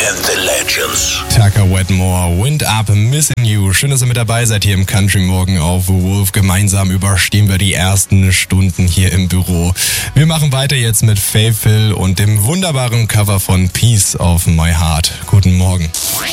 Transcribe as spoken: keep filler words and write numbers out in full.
and the Legends. Tucker Wetmore, Wind Up, Missing You. Schön, dass ihr mit dabei seid hier im Country Morgen auf Wolf. Gemeinsam überstehen wir die ersten Stunden hier im Büro. Wir machen weiter jetzt mit Faith Hill und dem wunderbaren Cover von Peace of My Heart. Guten Morgen.